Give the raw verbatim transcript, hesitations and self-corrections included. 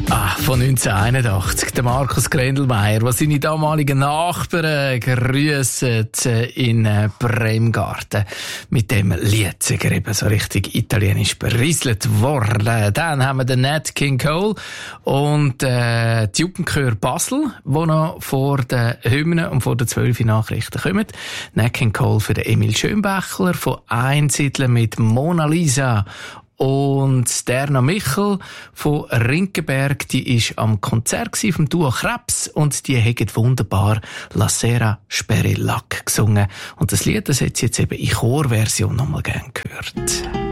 Ah, von neunzehnhunderteinundachtzig, der Markus Grendelmeier, der seine damaligen Nachbarn grüsset in Bremgarten. Mit dem Lied sind er eben so richtig italienisch berieselt worden. Dann haben wir den Nat King Cole und äh, die Jugendchör Basel, die noch vor den Hymnen und vor den zwölf Nachrichten kommen. Nat King Cole für den Emil Schönbächler von Einsiedeln mit Mona Lisa. Und Derna Michel von Rinkenberg, die ist am Konzert vom Duo Krebs und die haben wunderbar La Sera Sperillac gesungen. Und das Lied, das hat sie jetzt eben in Chorversion nochmal gern gehört.